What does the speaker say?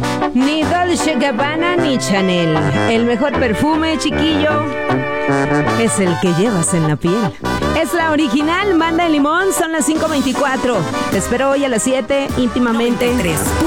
Ni Dolce Gabbana ni Chanel. El mejor perfume, chiquillo, es el que llevas en la piel. Es la original, Banda de Limón. Son las 5:24. Te espero hoy a las 7, íntimamente. 93.